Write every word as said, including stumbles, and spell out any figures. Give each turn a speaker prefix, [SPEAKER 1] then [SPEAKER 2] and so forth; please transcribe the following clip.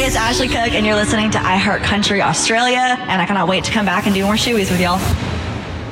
[SPEAKER 1] it's Ashley Cook, and you're listening to I Heart Country Australia, and I cannot wait to come back and do more shoeies with y'all.